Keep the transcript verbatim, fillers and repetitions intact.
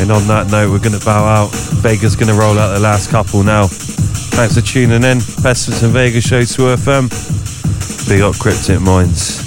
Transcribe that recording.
And on that note, we're going to bow out. Vega's going to roll out the last couple now. Thanks for tuning in. Pestilence and Vega Show to F M. Big up Cryptic Minds.